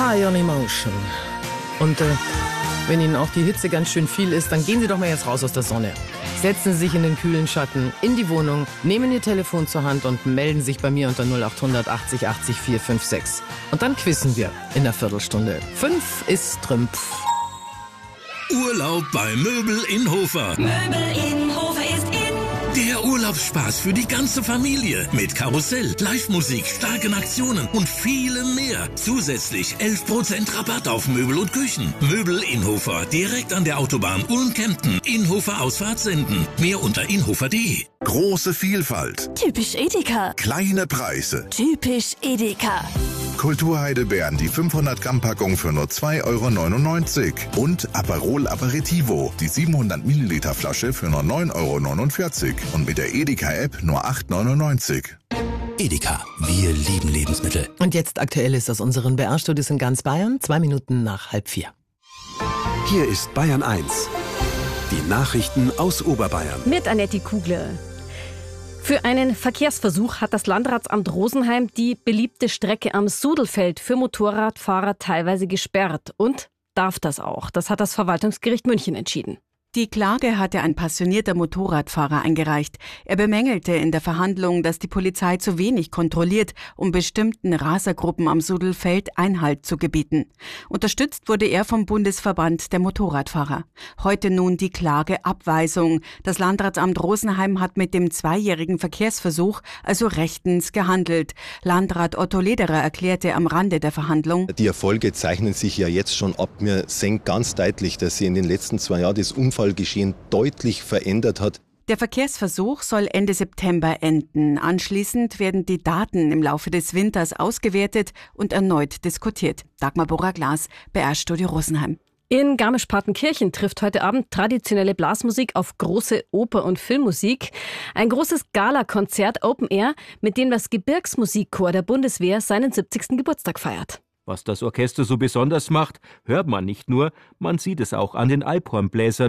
High on Emotion. Und wenn Ihnen auch die Hitze ganz schön viel ist, dann gehen Sie doch mal jetzt raus aus der Sonne. Setzen Sie sich in den kühlen Schatten, in die Wohnung, nehmen Ihr Telefon zur Hand und melden sich bei mir unter 0800 80 80 456. Und dann quizzen wir in einer Viertelstunde. 5 ist Trümpf. Urlaub bei Möbel in Hofer. Möbel in Hofer ist in. Der Urlaubsspaß für die ganze Familie. Mit Karussell, Live-Musik, starken Aktionen und vielem mehr. Zusätzlich 11% Rabatt auf Möbel und Küchen. Möbel in Hofer, direkt an der Autobahn Ulm-Kempten. Inhofer Ausfahrt senden. Mehr unter inhofer.de. Große Vielfalt, Typisch Edeka. kleine Preise. Typisch Edeka. Kulturheidelbeeren, die 500 Gramm Packung für nur 2,99 € und Aperol Aperitivo, die 700 Milliliter Flasche für nur 9,49 € und mit der Edeka-App nur 8,99 €. Edeka, wir lieben Lebensmittel. Und jetzt Aktuelles aus unseren BR-Studios in ganz Bayern, 2 Minuten nach 3:30. Hier ist Bayern 1. Die Nachrichten aus Oberbayern. Mit Annette Kugler. Für einen Verkehrsversuch hat das Landratsamt Rosenheim die beliebte Strecke am Sudelfeld für Motorradfahrer teilweise gesperrt und darf das auch. Das hat das Verwaltungsgericht München entschieden. Die Klage hatte ein passionierter Motorradfahrer eingereicht. Er bemängelte in der Verhandlung, dass die Polizei zu wenig kontrolliert, um bestimmten Rasergruppen am Sudelfeld Einhalt zu gebieten. Unterstützt wurde er vom Bundesverband der Motorradfahrer. Heute nun die Klageabweisung. Das Landratsamt Rosenheim hat mit dem 2-jährigen Verkehrsversuch also rechtens gehandelt. Landrat Otto Lederer erklärte am Rande der Verhandlung: Die Erfolge zeichnen sich ja jetzt schon ab. Wir sehen ganz deutlich, dass sich in den letzten 2 Jahren das Unfallgeschehen deutlich verändert hat. Der Verkehrsversuch soll Ende September enden. Anschließend werden die Daten im Laufe des Winters ausgewertet und erneut diskutiert. Dagmar Borra-Glas, BR-Studio Rosenheim. In Garmisch-Partenkirchen trifft heute Abend traditionelle Blasmusik auf große Oper- und Filmmusik. Ein großes Gala-Konzert Open Air, mit dem das Gebirgsmusikchor der Bundeswehr seinen 70. Geburtstag feiert. Was das Orchester so besonders macht, hört man nicht nur, man sieht es auch an den Alphornbläsern.